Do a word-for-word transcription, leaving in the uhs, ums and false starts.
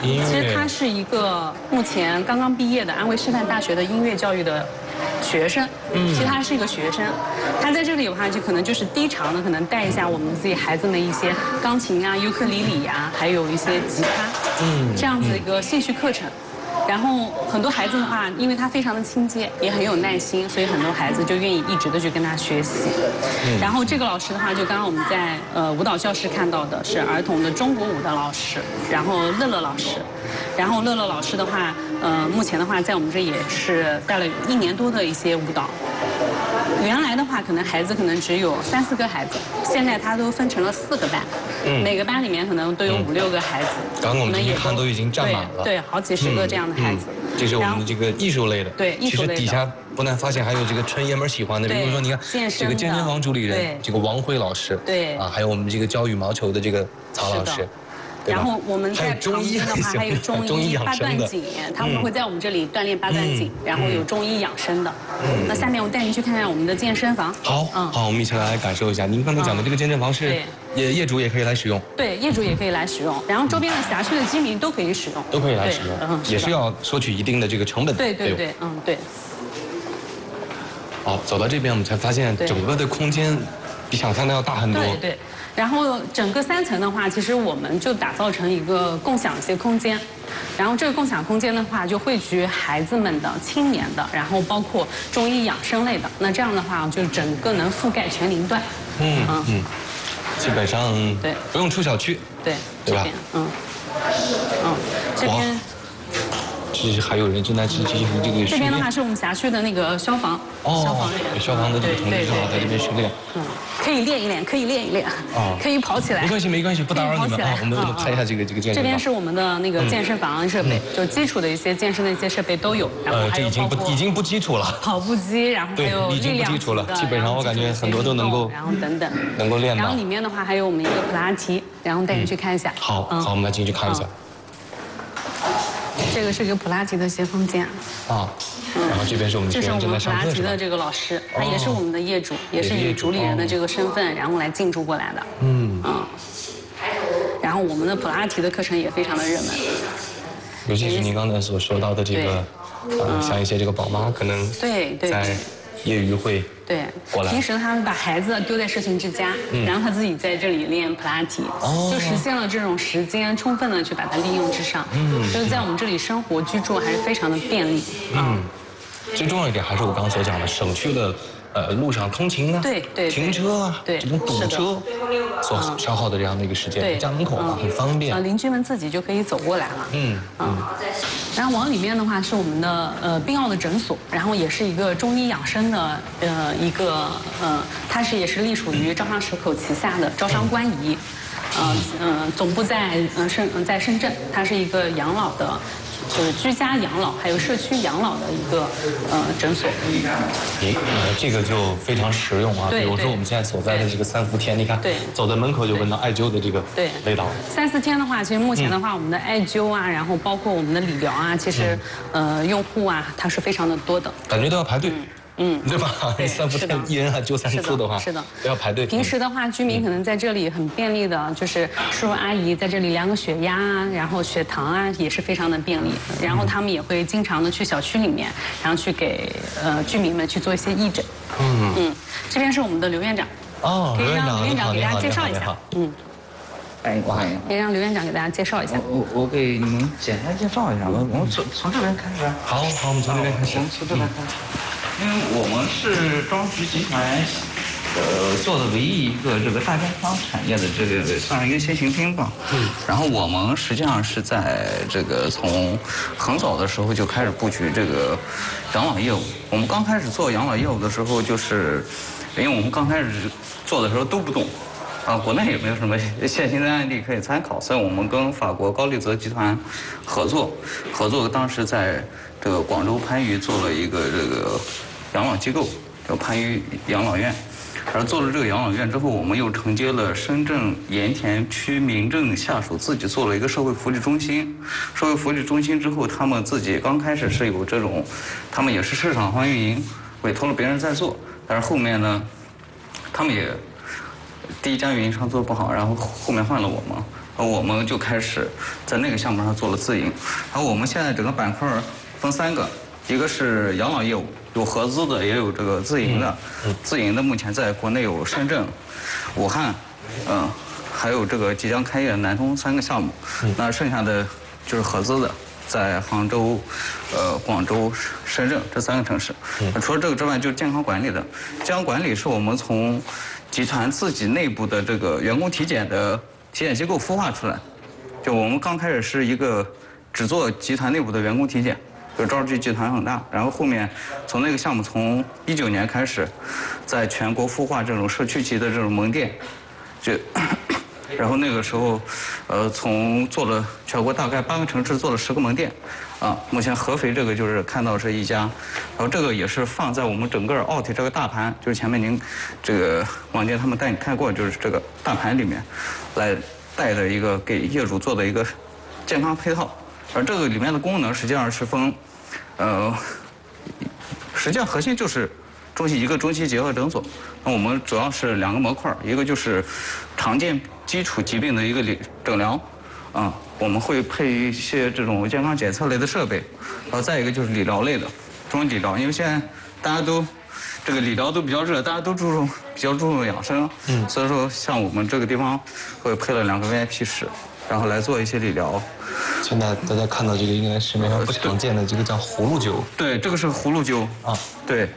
音乐。 其实他是一个目前刚刚毕业的安徽师范大学的音乐教育的学生。嗯，其实他是一个学生，他在这里的话就可能就是低潮呢，可能带一下我们自己孩子们一些钢琴啊、尤克里里呀，还有一些吉他，嗯，这样子一个兴趣课程。然后很多孩子的话，因为他非常的亲切，也很有耐心，所以很多孩子就愿意一直的去跟他学习。然后这个老师的话，就刚刚我们在呃舞蹈教室看到的是儿童的中国舞的老师，然后乐乐老师，然后乐乐老师的话，呃目前的话在我们这也是带了一年多的一些舞蹈。原来的话，可能孩子可能只有三四个孩子，现在他都分成了四个班，嗯，每个班里面可能都有五六个孩子。 刚刚我们一看都已经占满了， 对，好几十个这样的孩子。 这是我们的这个艺术类的， 对，艺术类的。 其实底下不难发现还有这个纯爷们喜欢的，比如说你看这个健身房主理人，这个王辉老师， 对啊，还有我们这个教羽毛球的这个曹老师。 然后我们在旁边的话还有中医八段锦，他们会在我们这里锻炼八段锦，然后有中医养生的。那下面我带您去看看我们的健身房。 好，嗯，好，我们一起来感受一下。您刚才讲的这个健身房是业业主也可以来使用， 对，业主也可以来使用，然后周边的辖区的居民都可以使用， 都可以来使用，嗯，也是要收取一定的这个成本。 对对对，嗯对。 好，走到这边我们才发现整个的空间比想象的要大很多。 对对。然后整个三层的话，其实我们就打造成一个共享一些空间，然后这个共享空间的话，就汇聚孩子们的、青年的，然后包括中医养生类的。那这样的话，就整个能覆盖全龄段。 嗯嗯，基本上对， 不用出小区。 对， 对吧？ 嗯嗯，这边。 是还有人正在进行这个。 这边的话是我们辖区的那个消防， 哦， 消防员， 消防的这个同志正好在这边训练。 嗯，可以练一练，可以练一练，啊，可以跑起来。 没关系，没关系，不打扰你们啊。我们我们看一下这个这个健身房。 这边是我们的那个健身房设备，就基础的一些健身的一些设备都有。 呃，这已经不已经不基础了。 跑步机，然后还有已经不基础了，基本上我感觉很多都能够， 然后等等能够练到。 然后里面的话还有我们一个普拉提，然后带你去看一下。 好，好，我们来进去看一下。 这个是一个普拉提的斜风间啊，然后这边是我们学员正在上课。 这是我们普拉提的这个老师，他也是我们的业主，也是以主理人的这个身份，然后来进驻过来的。嗯嗯。然后我们的普拉提的课程也非常的热门， 尤其是您刚才所说到的这个，呃，像一些这个宝妈可能对对在业余会对过来，平时他们把孩子丢在社群之家，然后他自己在这里练普拉提，就实现了这种时间充分的去把它利用之上。嗯，就是在我们这里生活居住还是非常的便利。嗯， 最重要一点还是我刚刚所讲的，省去了呃路上通勤啊， 对对， 停车啊， 对这种堵车所消耗的这样的一个时间，家门口啊很方便， 啊邻居们自己就可以走过来了。嗯嗯，然后往里面的话是我们的呃宾奥的诊所，然后也是一个中医养生的呃一个呃，它是也是隶属于招商蛇口旗下的招商关仪，呃呃总部在呃深在深圳，它是一个养老的。就是居家养老还有社区养老的一个呃诊所。 诶，这个就非常实用啊。比如说我们现在所在的这个三伏天，你看， 对， 走在门口就闻到艾灸的这个味道。 三伏天的话，其实目前的话，我们的艾灸啊，然后包括我们的理疗啊，其实呃用户啊，它是非常的多的。 感觉都要排队。嗯，对吧？ 对， 三伏天一人还灸三次的话， 是的， 都要排队。 平时的话，居民可能在这里很便利的，就是叔叔阿姨在这里量个血压啊，然后血糖啊，也是非常的便利。然后他们也会经常的去小区里面，然后去给呃居民们去做一些义诊。嗯嗯，这边是我们的刘院长。 哦， 可以让刘院长给大家介绍一下。嗯。 哎，我好。 可以让刘院长给大家介绍一下。 我我给你们简单介绍一下吧。我们从从这边开始。 好好，我们从这边开始。 我们从这边开始。因为我们是庄局集团，呃，做的唯一一个这个大健康产业的这个算是一个先行兵吧。嗯。然后我们实际上是在这个从很早的时候就开始布局这个养老业务。我们刚开始做养老业务的时候，就是因为我们刚开始做的时候都不懂，啊，国内也没有什么现行的案例可以参考，所以我们跟法国高丽泽集团合作，合作当时在这个广州番禺做了一个这个养老机构，叫番禺养老院。而做了这个养老院之后，我们又承接了深圳盐田区民政下属自己做了一个社会福利中心。社会福利中心之后，他们自己刚开始是有这种，他们也是市场化运营，委托了别人在做。但是后面呢，他们也第一家运营商做不好，然后后面换了我们。 我们就开始在那个项目上做了自营。然后我们现在整个板块分三个，一个是养老业务，有合资的，也有这个自营的。自营的目前在国内有深圳、武汉，嗯，还有这个即将开业的南通三个项目。那剩下的就是合资的。在杭州、呃广州、深圳这三个城市。除了这个之外，就是健康管理的。健康管理是我们从集团自己内部的这个员工体检的体检机构孵化出来。就我们刚开始是一个只做集团内部的员工体检，就赵志集团很大，然后后面从那个项目从一九年开始，在全国孵化这种社区级的这种门店，就。然后那个时候，呃，从做了全国大概八个城市做了十个门店，啊，目前合肥这个就是看到是一家，然后这个也是放在我们整个奥体这个大盘，就是前面您这个王杰他们带你看过，就是这个大盘里面来带的一个给业主做的一个健康配套，而这个里面的功能实际上是分，呃，实际上核心就是中西一个中西结合诊所，那我们主要是两个模块，一个就是常见基础疾病的一个理诊疗，啊，我们会配一些这种健康检测类的设备，然后再一个就是理疗类的，中医理疗，因为现在大家都这个理疗都比较热，大家都注重比较注重养生，嗯，所以说像我们这个地方会配了两个 V I P 室，然后来做一些理疗。 现在大家看到这个应该市面上不常见的这个叫葫芦灸， 对，这个是葫芦灸啊，对。